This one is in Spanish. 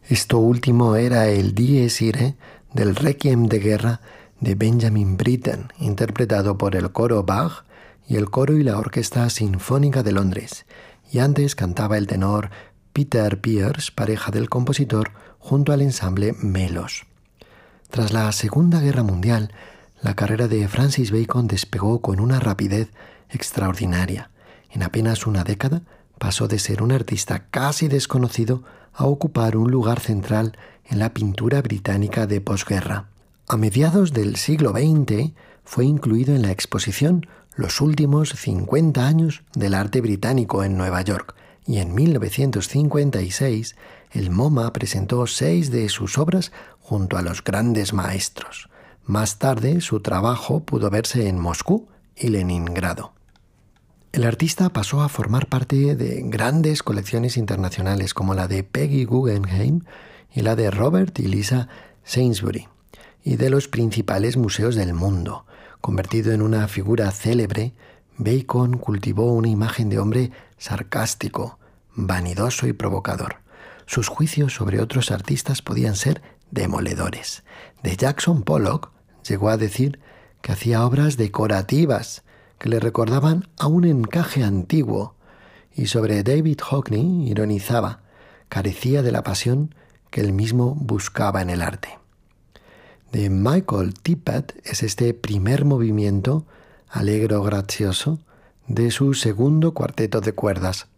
Esto último era el Dies Irae del Requiem de guerra de Benjamin Britten, interpretado por el coro Bach y el coro y la Orquesta Sinfónica de Londres. Y antes cantaba el tenor Peter Pierce, pareja del compositor, junto al ensamble Melos. Tras la Segunda Guerra Mundial, la carrera de Francis Bacon despegó con una rapidez extraordinaria. En apenas una década pasó de ser un artista casi desconocido a ocupar un lugar central en la pintura británica de posguerra. A mediados del siglo XX fue incluido en la exposición Los últimos 50 años del arte británico en Nueva York, y en 1956 el MoMA presentó 6 de sus obras junto a los grandes maestros. Más tarde su trabajo pudo verse en Moscú y Leningrado. El artista pasó a formar parte de grandes colecciones internacionales como la de Peggy Guggenheim y la de Robert y Lisa Sainsbury, y de los principales museos del mundo. Convertido en una figura célebre, Bacon cultivó una imagen de hombre sarcástico, vanidoso y provocador. Sus juicios sobre otros artistas podían ser demoledores. De Jackson Pollock llegó a decir que hacía obras decorativas que le recordaban a un encaje antiguo, y sobre David Hockney ironizaba: carecía de la pasión que él mismo buscaba en el arte. De Michael Tippett es este primer movimiento, alegro gracioso, de su segundo cuarteto de cuerdas,